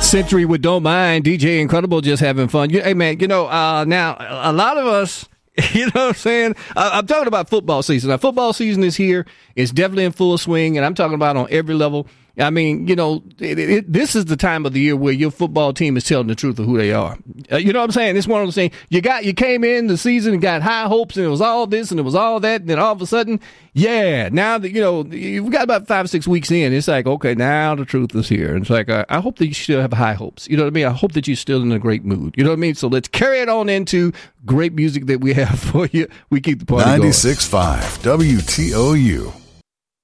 Century with Don't Mind, DJ Incredible, just having fun. Hey, man, now a lot of us, you know what I'm saying? I'm talking about football season. Now, football season is here. It's definitely in full swing, and I'm talking about on every level. I mean, this is the time of the year where your football team is telling the truth of who they are. You know what I'm saying? It's one of those things. You came in the season and got high hopes, and it was all this and it was all that, and then all of a sudden, now that you've got about 5 or 6 weeks in, it's like, okay, now the truth is here. And it's like, I hope that you still have high hopes. You know what I mean? I hope that you're still in a great mood. You know what I mean? So let's carry it on into great music that we have for you. We keep the party going. 96.5 WTOU.